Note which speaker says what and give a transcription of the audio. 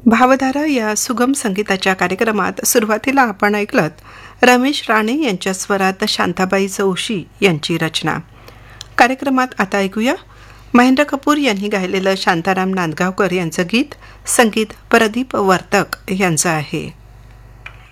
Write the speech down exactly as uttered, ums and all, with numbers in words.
Speaker 1: भावधारा या सुगम संगीताच्या कार्यक्रमात सुरुवातीला आपण ऐकलत रमेश राणे यांच्या स्वरात शांताबाई चौशी यांची रचना. कार्यक्रमात आता ऐकूया महेंद्र कपूर यांनी गायलेलं शांताराम नांदगावकर यांचं गीत. संगीत प्रदीप वर्तक यांचं आहे.